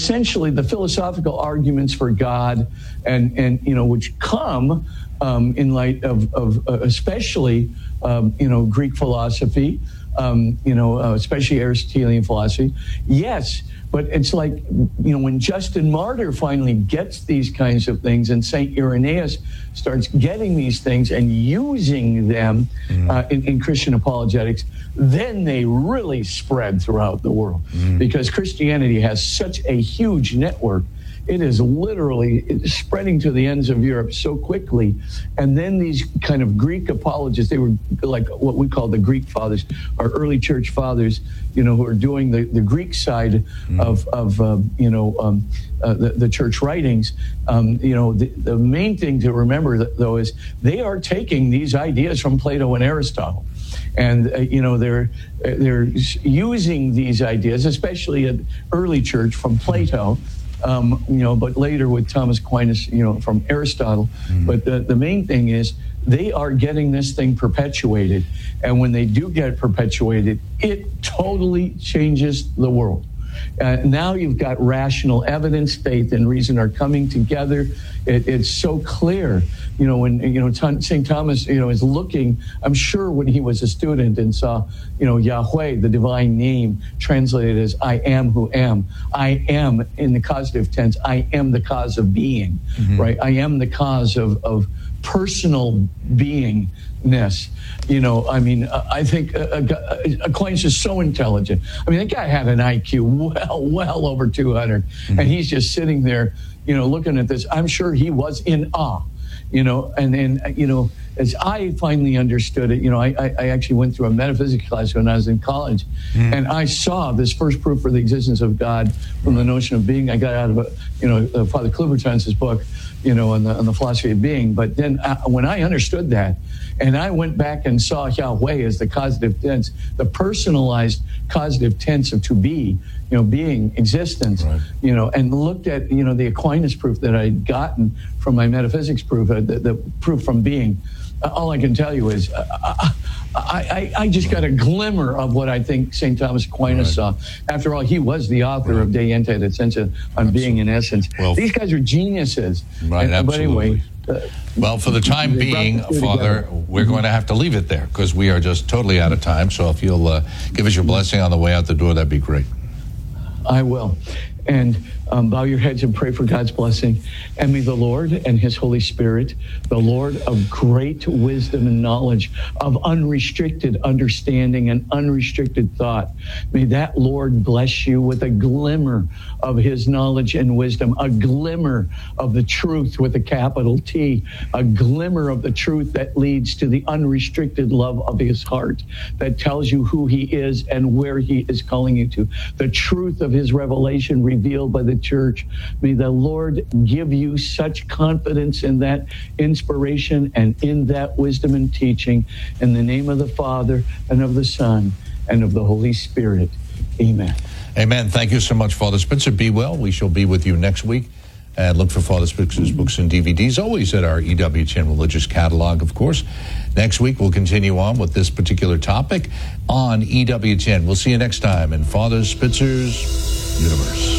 essentially the philosophical arguments for God, and which come in light of especially Greek philosophy, especially Aristotelian philosophy. Yes, but it's like, when Justin Martyr finally gets these kinds of things, and St. Irenaeus starts getting these things and using them in Christian apologetics, then they really spread throughout the world. Because Christianity has such a huge network. It is literally spreading to the ends of Europe so quickly. And then these kind of Greek apologists, they were like what we call the Greek fathers, our early church fathers, who are doing the Greek side of the church writings. The main thing to remember, though, is they are taking these ideas from Plato and Aristotle. And, they're using these ideas, especially at early church from Plato, but later with Thomas Aquinas, from Aristotle. But the main thing is they are getting this thing perpetuated. And when they do get it perpetuated, it totally changes the world. Now you've got rational evidence, faith and reason are coming together. It's so clear, when St. Thomas, is looking, I'm sure when he was a student and saw, Yahweh, the divine name, translated as I am who am. I am, in the causative tense, I am the cause of being, right? I am the cause of personal beingness. I think Aquinas is so intelligent. That guy had an IQ well over 200, and he's just sitting there, looking at this. I'm sure he was in awe, and then, as I finally understood it, I actually went through a metaphysics class when I was in college, and I saw this first proof for the existence of God from the notion of being. I got out of Father Kluberton's book, on the philosophy of being. But then when I understood that, and I went back and saw Yahweh as the causative tense, the personalized causative tense of to be, being, existence, right. And looked at, the Aquinas proof that I'd gotten from my metaphysics proof, the proof from being. All I can tell you is I just got a glimmer of what I think St. Thomas Aquinas saw. After all, he was the author of De Ente et Essentia on being in essence. Well, these guys are geniuses. Right, absolutely. But anyway, well, for the time being, Father, we're going to have to leave it there because we are just totally out of time. So if you'll give us your blessing on the way out the door, that'd be great. I will. And bow your heads and pray for God's blessing. And may the Lord and his Holy Spirit, the Lord of great wisdom and knowledge, of unrestricted understanding and unrestricted thought, may that Lord bless you with a glimmer of his knowledge and wisdom, a glimmer of the truth with a capital T, a glimmer of the truth that leads to the unrestricted love of his heart, that tells you who he is and where he is calling you to, the truth of his revelation revealed by the church. May the Lord give you such confidence in that inspiration and in that wisdom and teaching. In the name of the Father and of the Son and of the Holy Spirit. Amen. Amen. Thank you so much, Father Spitzer. Be well. We shall be with you next week. And look for Father Spitzer's books and DVDs, always at our EWTN Religious Catalog, of course. Next week, we'll continue on with this particular topic on EWTN. We'll see you next time in Father Spitzer's Universe.